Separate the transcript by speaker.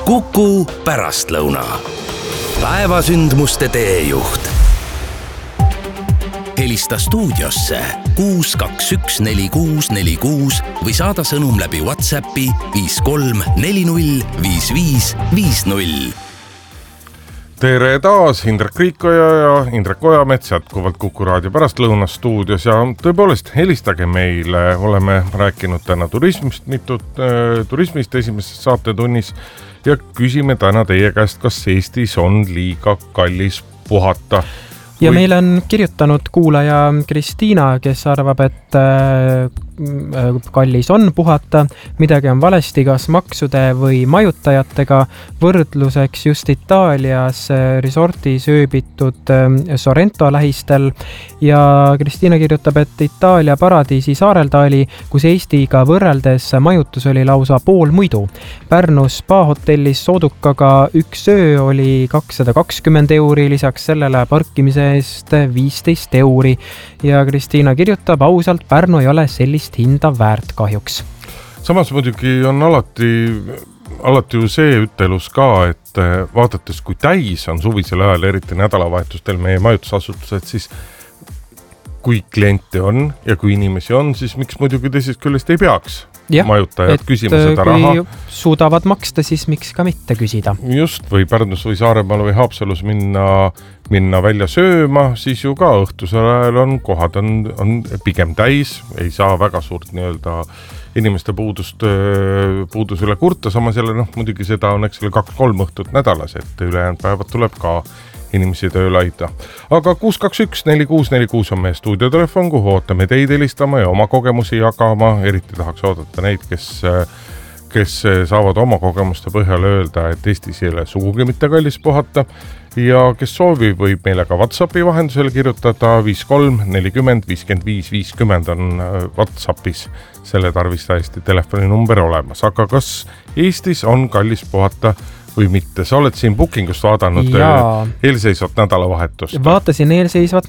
Speaker 1: Kuku pärastlõuna. Päevasündmuste teejuht. Helista stuudiosse 6214646 või saada sõnum läbi WhatsAppi 53405550.
Speaker 2: Tere taas, Indrek Riikoja ja Indrek Ojamets jätkuvalt Kuku raadio pärastlõuna stuudios ja tõepoolest helistage meile, oleme rääkinud täna turismist esimeses saatetunnis ja küsime täna teie käest, kas Eestis on liiga kallis puhata.
Speaker 3: Ja meile on kirjutanud kuulaja Kristiina, kes arvab, et kallis on puhata, midagi on valesti kas maksude või majutajatega. Võrdluseks just Itaalias resortis ööbitud Sorrento lähistel ja Kristiina kirjutab, et Itaalia paradiisi Saareltaali, kus Eestiga võrreldes majutus oli lausa pool muidu. Pärnus spa-hotellis soodukaga üks öö oli 220 €, lisaks sellele parkimise eest 15 € ja Kristiina kirjutab, ausalt Pärnu ei ole sellist hinda väärt kahjuks.
Speaker 2: Samas muidugi on alati ju see ütelus ka, et vaadates kui täis on suvisel ajal, eriti nädalavahetustel meie majutusasutused, siis kui kliente on ja kui inimesi on, siis miks muidugi teisest küljest ei peaks majutajad küsima seda raha.
Speaker 3: Kui suudavad maksta, siis miks ka mitte küsida.
Speaker 2: Just, või Pärnus või Saaremaal või Haapsalus minna välja sööma, siis ju ka õhtusel ajal on kohad on pigem täis, ei saa väga suurt nii-öelda inimeste puudus üle kurta, samas jälle muidugi seda on 2-3 õhtut nädalas, et ülejäänud päevad tuleb ka inimesi tööle aita. Aga 6214646 on meie stuudiotelefon, kuhu ootame teid helistama ja oma kogemusi jagama, eriti tahaks oodata neid, kes saavad oma kogemuste põhjal öelda, et Eestis ei ole sugugi mitte kallis puhata ja kes soovib, võib meile ka WhatsAppi vahendusel kirjutada 53405550 on WhatsAppis selle tarvis täiesti telefoninumber olemas. Aga kas Eestis on kallis puhata või mitte? Sa oled siin Bookingust vaadanud eelseisvat nädalavahetust.
Speaker 3: Vaatasin eelseisvat